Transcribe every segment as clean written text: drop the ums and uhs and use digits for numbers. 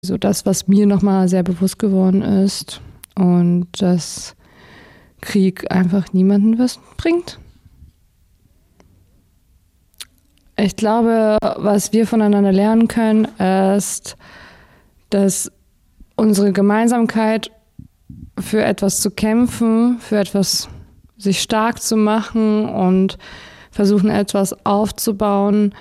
So das, was mir nochmal sehr bewusst geworden ist und dass Krieg einfach niemandem was bringt. Ich glaube, was wir voneinander lernen können, ist, dass unsere Gemeinsamkeit für etwas zu kämpfen, für etwas sich stark zu machen und versuchen, etwas aufzubauen,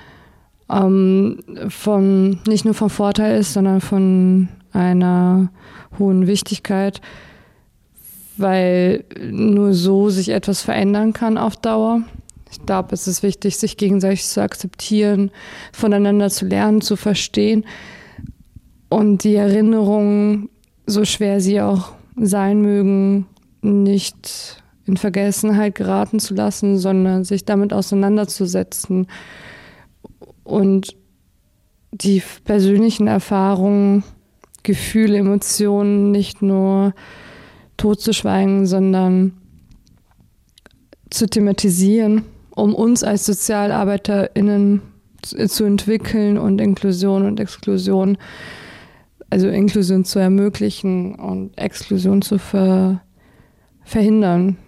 nicht nur von Vorteil ist, sondern von einer hohen Wichtigkeit, weil nur so sich etwas verändern kann auf Dauer. Ich glaube, es ist wichtig, sich gegenseitig zu akzeptieren, voneinander zu lernen, zu verstehen und die Erinnerungen, so schwer sie auch sein mögen, nicht in Vergessenheit geraten zu lassen, sondern sich damit auseinanderzusetzen und die persönlichen Erfahrungen, Gefühle, Emotionen nicht nur totzuschweigen, sondern zu thematisieren, um uns als SozialarbeiterInnen zu entwickeln und Inklusion und Exklusion, also Inklusion zu ermöglichen und Exklusion zu verhindern.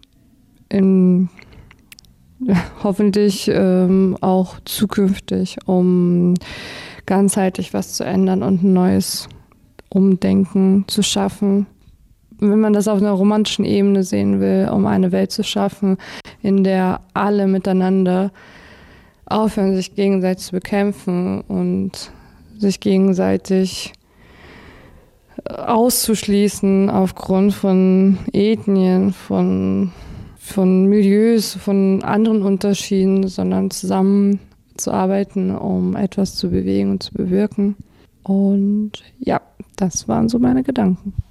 Hoffentlich auch zukünftig, um ganzheitlich was zu ändern und ein neues Umdenken zu schaffen. Wenn man das auf einer romantischen Ebene sehen will, um eine Welt zu schaffen, in der alle miteinander aufhören, sich gegenseitig zu bekämpfen und sich gegenseitig auszuschließen aufgrund von Ethnien, von Milieus, von anderen Unterschieden, sondern zusammenzuarbeiten, um etwas zu bewegen und zu bewirken. Und ja, das waren so meine Gedanken.